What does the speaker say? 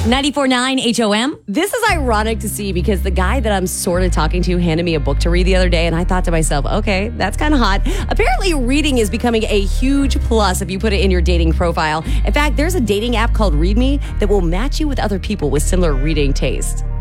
94.9 HOM. This is ironic to see because the guy that I'm sort of talking to handed me a book to read the other day, and I thought to myself, okay, that's kind of hot. Apparently, reading is becoming a huge plus if you put it in your dating profile. In fact, there's a dating app called ReadMe that will match you with other people with similar reading taste.